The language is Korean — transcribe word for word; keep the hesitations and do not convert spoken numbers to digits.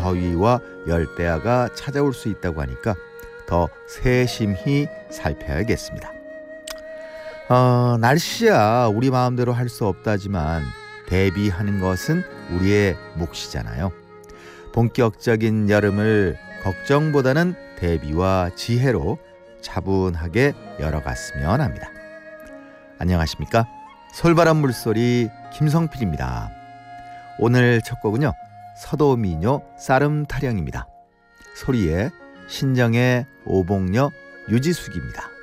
더위와 열대야가 찾아올 수 있다고 하니까 더 세심히 살펴야겠습니다. 어, 날씨야 우리 마음대로 할 수 없다지만 대비하는 것은 우리의 몫이잖아요. 본격적인 여름을 걱정보다는 대비와 지혜로 차분하게 열어갔으면 합니다. 안녕하십니까? 솔바람 물소리 김성필입니다. 오늘 첫 곡은요, 서도미녀 쌀음타령입니다. 소리에 신정의 오봉녀 유지숙입니다.